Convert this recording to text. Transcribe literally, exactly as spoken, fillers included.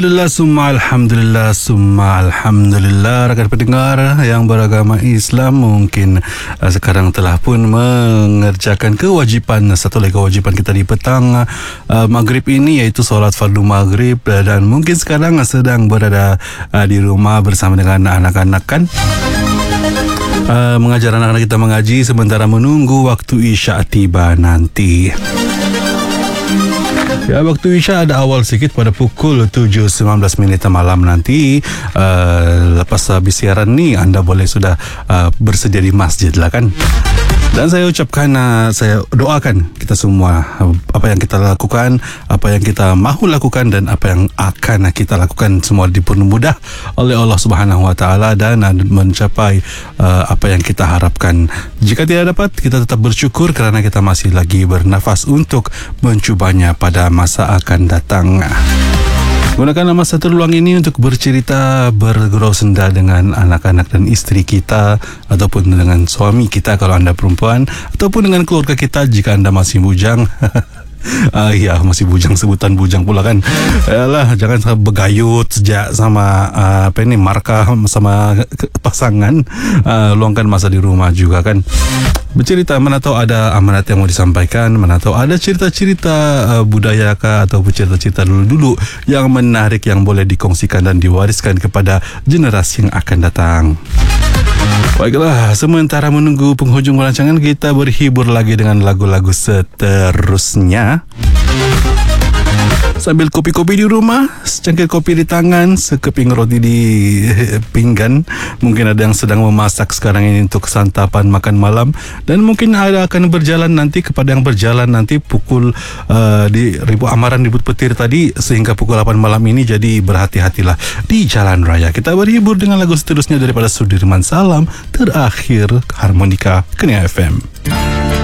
Alhamdulillah, summa Alhamdulillah, summa Alhamdulillah. Rakan pendengar yang beragama Islam mungkin uh, sekarang telah pun mengerjakan kewajipan, satu lagi kewajipan kita di petang uh, maghrib ini, iaitu solat fardu maghrib, uh, dan mungkin sekarang sedang berada uh, di rumah bersama dengan anak-anak kan, uh, mengajar anak-anak kita mengaji sementara menunggu waktu Isya tiba nanti. Ya, waktu Isya ada awal sikit pada pukul tujuh sembilan belas minit malam nanti. Uh, lepas habis siaran ni, anda boleh sudah uh, bersedia di masjid lah kan. Dan saya ucapkan, uh, saya doakan kita semua, uh, apa yang kita lakukan, apa yang kita mahu lakukan dan apa yang akan kita lakukan semua dipermudah oleh Allah Subhanahu Wa Taala dan uh, mencapai uh, apa yang kita harapkan. Jika tidak dapat, kita tetap bersyukur kerana kita masih lagi bernafas untuk mencubanya pada masa akan datang. Gunakan masa terluang ini untuk bercerita, bergurau senda dengan anak-anak dan isteri kita, ataupun dengan suami kita kalau anda perempuan, ataupun dengan keluarga kita jika anda masih bujang. Ah ya, masih bujang, sebutan bujang pula kan. Yalah, jangan bergayut sejak sama uh, apa ini markah sama pasangan. Uh, luangkan masa di rumah juga kan. Bercerita, mana tahu ada amanat yang mau disampaikan, mana tahu ada cerita-cerita uh, budaya kah atau cerita-cerita dulu-dulu yang menarik yang boleh dikongsikan dan diwariskan kepada generasi yang akan datang. Baiklah, sementara menunggu penghujung rancangan, kita berhibur lagi dengan lagu-lagu seterusnya. Sambil kopi-kopi di rumah, secangkir kopi di tangan, sekeping roti di pinggan. Mungkin ada yang sedang memasak sekarang ini untuk santapan makan malam, dan mungkin ada akan berjalan nanti, kepada yang berjalan nanti pukul uh, di ribu amaran ribut petir tadi sehingga pukul delapan malam ini. Jadi berhati-hatilah di jalan raya. Kita berhibur dengan lagu seterusnya daripada Sudirman Salam, Terakhir, Harmonika Kurnia F M.